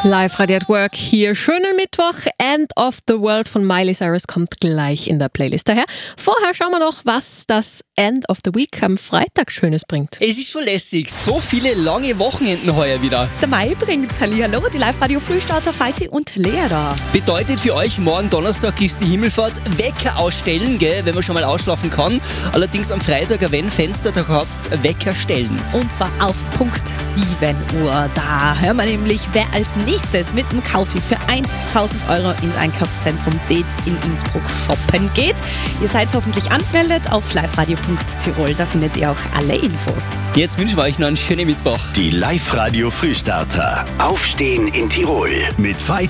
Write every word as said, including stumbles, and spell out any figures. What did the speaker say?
Live-Radio at Work hier. Schönen Mittwoch. End of the World von Miley Cyrus kommt gleich in der Playlist daher. Vorher schauen wir noch, was das End of the Week am Freitag Schönes bringt. Es ist schon lässig. So viele lange Wochenenden heuer wieder. Der Mai bringt's. Hallihallo, die Live-Radio-Frühstarter Feiti und Lea da. Bedeutet für euch, morgen Donnerstag ist die Himmelfahrt. Wecker ausstellen, gell, wenn man schon mal ausschlafen kann. Allerdings am Freitag, wenn Fenster, da habt's Wecker stellen. Und zwar auf Punkt sieben Uhr. Da hören wir nämlich, wer als nächstes mit dem Kaufi für tausend Euro ins Einkaufszentrum Dez in Innsbruck shoppen geht. Ihr seid hoffentlich angemeldet auf liveradio punkt tirol. Da findet ihr auch alle Infos. Jetzt wünschen wir euch noch einen schönen Mittwoch. Die Live-Radio Frühstarter. Aufstehen in Tirol. Mit Veit